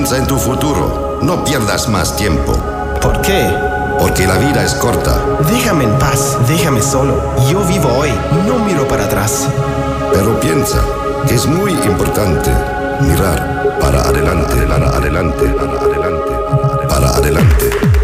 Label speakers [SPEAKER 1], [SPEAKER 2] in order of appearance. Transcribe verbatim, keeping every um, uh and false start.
[SPEAKER 1] Piensa en tu futuro. No pierdas más tiempo.
[SPEAKER 2] ¿Por qué?
[SPEAKER 1] Porque la vida es corta.
[SPEAKER 2] Déjame en paz, déjame solo. Yo vivo hoy, no miro para atrás.
[SPEAKER 1] Pero piensa que es muy importante mirar para adelante, para adelante, para adelante, para adelante. Para adelante.